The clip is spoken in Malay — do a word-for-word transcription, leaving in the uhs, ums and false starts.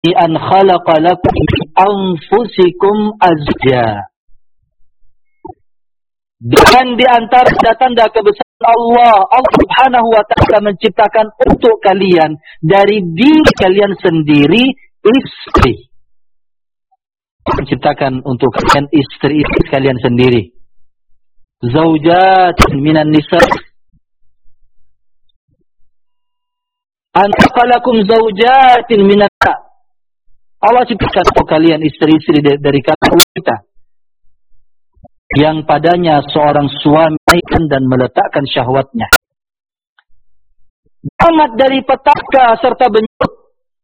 an khalaqa lakum min anfusikum azwaja. Dan di antara tanda kebesaran Allah, Allah Subhanahu wa taala menciptakan untuk kalian dari diri kalian sendiri istri. Menciptakan untuk kalian istri-istri kalian sendiri. Zaujat minan nisa. Anqalakum zaujatin minan nisa. Allah ciptakan untuk kalian istri-istri dari kalangan wanita yang padanya seorang suami dan meletakkan syahwatnya. Amat dari petaka serta benyut